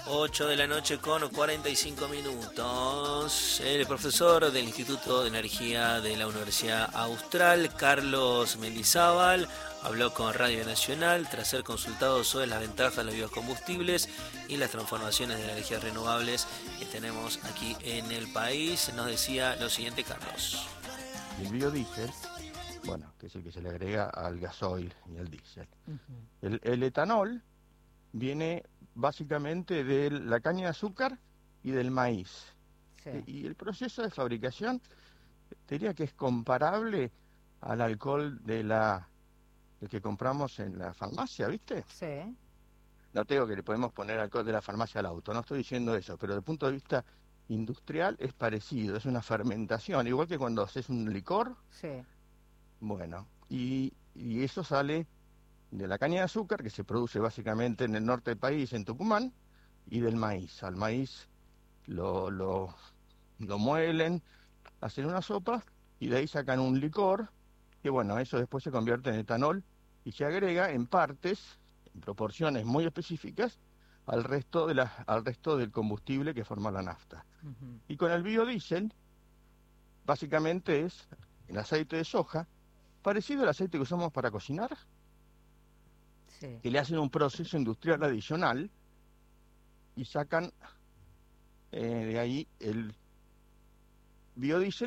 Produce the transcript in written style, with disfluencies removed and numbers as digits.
8 de la noche con 45 minutos. El profesor del Instituto de Energía de la Universidad Austral, Carlos Mendizábal, habló con Radio Nacional tras ser consultado sobre las ventajas de los biocombustibles y las transformaciones de las energías renovables que tenemos aquí en el país. Nos decía lo siguiente, Carlos. El biodiesel, bueno, que es el que se le agrega al gasoil y al diésel. El etanol viene básicamente de la caña de azúcar y del maíz. Sí. Y el proceso de fabricación, diría que es comparable al alcohol el que compramos en la farmacia, ¿viste? Sí. No tengo que le podemos poner alcohol de la farmacia al auto, no estoy diciendo eso, pero desde el punto de vista industrial es parecido, es una fermentación, igual que cuando haces un licor. Sí. Bueno, y eso sale de la caña de azúcar, que se produce básicamente en el norte del país, en Tucumán, y del maíz. Al maíz lo muelen, hacen una sopa, y de ahí sacan un licor, que bueno, eso después se convierte en etanol, y se agrega en partes, en proporciones muy específicas, al resto del combustible que forma la nafta. Y con el biodiesel, básicamente es el aceite de soja, parecido al aceite que usamos para cocinar, Sí. que le hacen un proceso industrial adicional y sacan de ahí el biodiesel